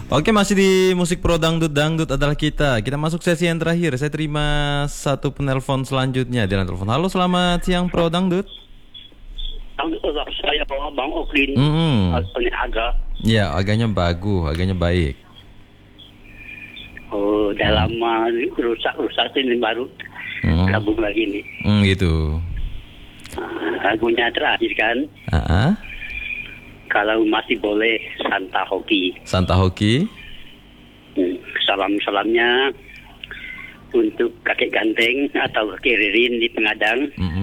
Oke, masih di musik pro dangdut. Dangdut adalah kita. Kita masuk sesi yang terakhir. Saya terima satu penelpon selanjutnya di telepon. Halo, selamat siang pro dangdut. Saya Bang Oklin. Asalnya agak. Ya, agaknya bagus, agaknya baik. Oh, udah lama rusak ini baru gabung lagi nih. Gitu. Lagunya terakhir kan. Kalau masih boleh Santa Hoki. Santa Hoki. Salam-salamnya untuk kakek ganteng atau kakek Ririn di Pengadang.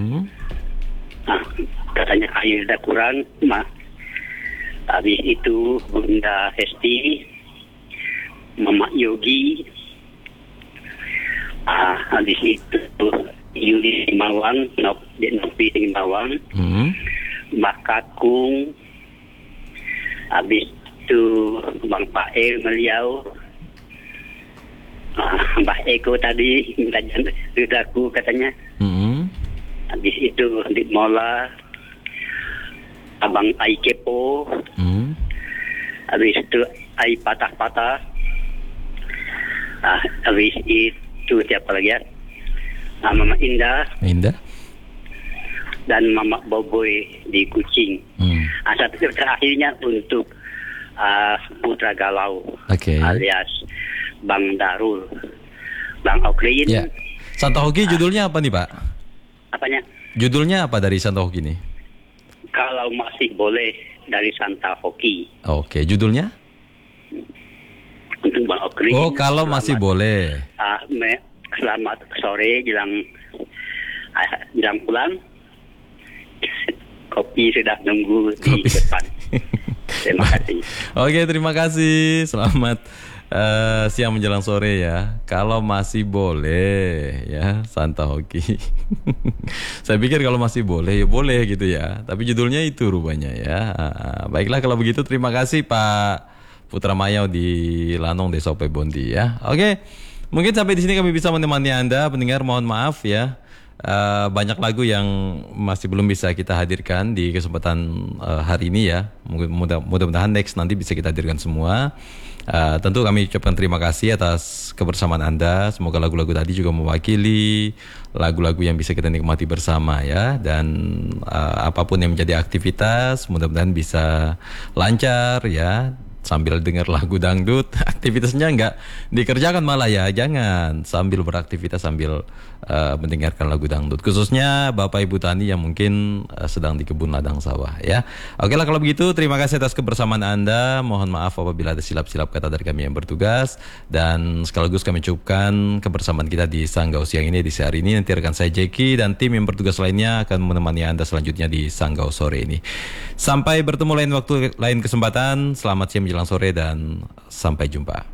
Katanya air udah kurang, habis itu Bunda Hesti, Mama Yogi, habis itu Yuli Mawang, Nopi Mawang, Mbak Kakung, habis itu Bang Pael Meliau, Mbak Eko tadi minta aku katanya. Habis itu di Mola, Abang Ai Kepo, habis itu Ai Patah-Patah, habis itu siapa lagi ya? Mama Indah, dan Mama Boboy di Kucing. Satu terakhirnya untuk Putra Galau, alias Bang Darul, Bang Oklin. Ya. Santa Hoki judulnya apa nih, Pak? Apanya? Judulnya apa dari Santa Hoki nih? Kalau masih boleh dari Santa Hoki. Oke, judulnya? Untuk Bang Oklin. Oh, kalau masih boleh. Selamat sore, jelang pulang. Kopi sudah nunggu di depan. Terima kasih. Oke, terima kasih. Selamat siang menjelang sore ya. Kalau masih boleh ya, Santa Hoki. Saya pikir kalau masih boleh ya boleh gitu ya. Tapi judulnya itu rupanya ya. Baiklah kalau begitu, terima kasih Pak Putra Mayau di Lanong Desa Ope Bondi ya. Oke, mungkin sampai di sini kami bisa menemani Anda pendengar. Mohon maaf ya. Banyak lagu yang masih belum bisa kita hadirkan di kesempatan hari ini ya. Mudah-mudahan next nanti bisa kita hadirkan semua. Tentu kami ucapkan terima kasih atas kebersamaan Anda. Semoga lagu-lagu tadi juga mewakili lagu-lagu yang bisa kita nikmati bersama ya. Dan apapun yang menjadi aktivitas, mudah-mudahan bisa lancar ya. Sambil dengar lagu dangdut, aktivitasnya nggak dikerjakan malah ya. Jangan, sambil beraktivitas sambil mendengarkan lagu dangdut. Khususnya Bapak Ibu Tani yang mungkin sedang di kebun ladang sawah ya. Oke lah kalau begitu, terima kasih atas kebersamaan Anda. Mohon maaf apabila ada silap-silap kata dari kami yang bertugas. Dan sekaligus kami ucapkan kebersamaan kita di Sanggau siang ini, di hari ini. Nanti rekan saya Jeki dan tim yang bertugas lainnya akan menemani Anda selanjutnya di Sanggau sore ini. Sampai bertemu lain waktu, lain kesempatan. Selamat siang menjelang sore dan sampai jumpa.